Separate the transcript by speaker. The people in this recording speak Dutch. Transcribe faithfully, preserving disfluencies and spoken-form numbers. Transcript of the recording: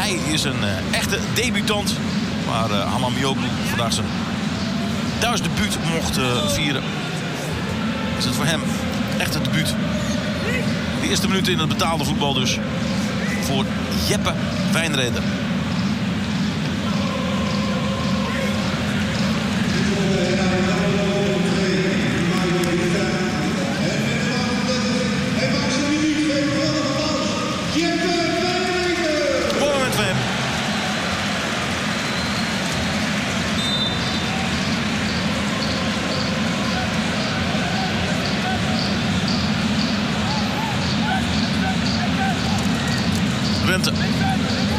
Speaker 1: hij is een uh, echte debutant. Waar uh, Hamamioğlu vandaag zijn thuis debuut mocht uh, vieren. Is het voor hem echt het debuut. De eerste minuten in het betaalde voetbal dus. Voor Jeppe Wijnreder. Rente.